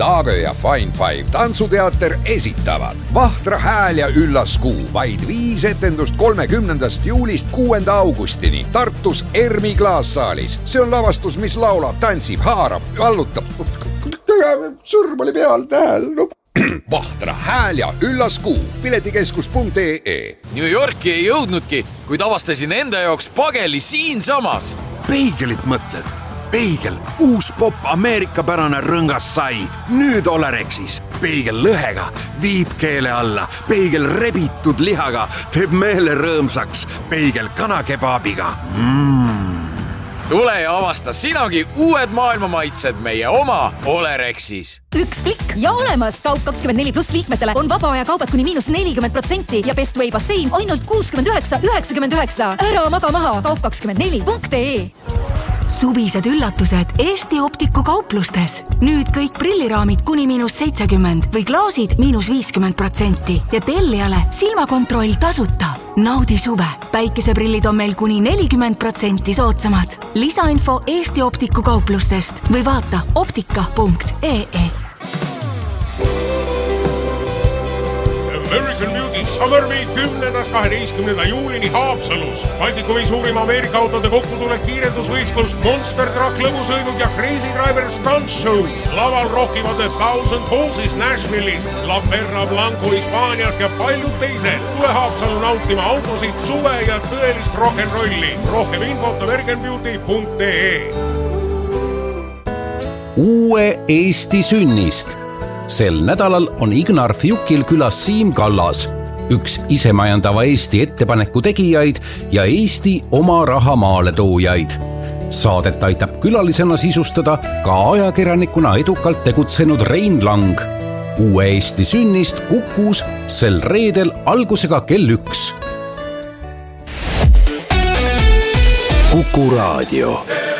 Daagö ja Fine Five tantsuteater esitavad Vahtra hääl ja üllas kuu. Vaid 5 etendust 30. juulist 6. augustini Tartus Ermi klaassaalis. See on lavastus, mis laulab, tantsib, haarab, vallutab. Sõrm oli peal, tähel. Vahtra hääl ja üllas kuu. Piletikeskus.ee. New Yorki ei jõudnudki, kuid avastasin enda jaoks pageli siinsamas. Peigelit mõtled? Peigel, uus pop Ameerika-pärane rõngas sai. Nüüd Olerexis. Peigel lõhega, viib keele alla. Peigel rebitud lihaga, teeb meele rõõmsaks. Peigel kanakebaabiga. Tule ja avasta sinagi uued maailmamaitsed meie oma Olerexis. Üks klikk ja olemas! Kaup24 pluss liikmetele on vaba aja kaubad kuni -40% ja Best Way bassein ainult 69,99. Ära maga maha kaup24.ee. Suvised üllatused Eesti Optiku kauplustes. Nüüd kõik prilliraamid kuni -70% või klaasid -50% ja tellijale silmakontroll tasuta. Naudi suve. Päikeseprillid on meil kuni 40% soodsamad. Lisainfo Eesti Optiku kauplustest või vaata optika.ee. American Beauty Summer Week 10.–12. juulini Haapsalus. Baltikumi suurim Ameerika autode kokkutulek kiirendusvõistlus, Monster Truck lõbusõidud ja Crazy Driver Stunt Show. Laval rockivad The Thousand Horses Nashville'ist, La Perra Blanco Hispaaniast ja paljud teised. Tule Haapsalu nautima autosid, suve ja tõelist rock'n'rolli. Rohkem infot americanbeauty.ee. Uue Eesti sünnist. Sel nädalal on Ignar Fjukil külas Siim Kallas, üks isemajandava Eesti ettepaneku tegijaid ja Eesti oma raha maale toojaid. Saadet aitab külalisena sisustada ka ajakirjanikuna edukalt tegutsenud Rein Lang. Uue Eesti sünnist Kukus sel reedel algusega kell 1. Kuku Raadio.